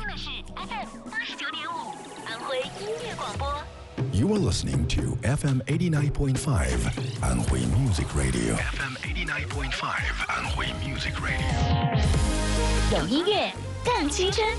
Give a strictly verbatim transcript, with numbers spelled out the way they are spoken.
的是 F M 八十九点五安徽音乐广播。 You are listening to F M eighty-nine point five 安徽 Music Radio. F M eighty-nine point five 安徽 Music Radio. 有音乐更青春。